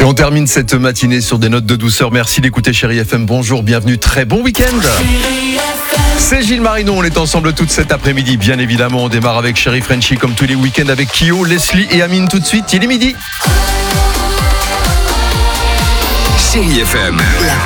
Et on termine cette matinée sur des notes de douceur. Merci d'écouter Chérie FM. Bonjour, bienvenue, très bon week-end. C'est Gilles Marino, on est ensemble toute cet après-midi. Bien évidemment, on démarre avec Chérie Frenchy comme tous les week-ends avec Kyo, Leslie et Amine tout de suite. Il est midi. Chérie FM, la